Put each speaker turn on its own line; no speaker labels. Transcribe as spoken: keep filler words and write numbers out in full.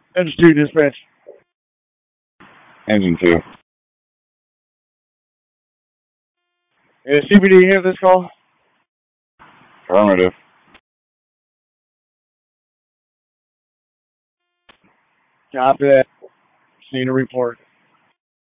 Engine two dispatch.
Engine two.
Yeah, C B D, you have this call?
Affirmative.
Copy that. Seen a report.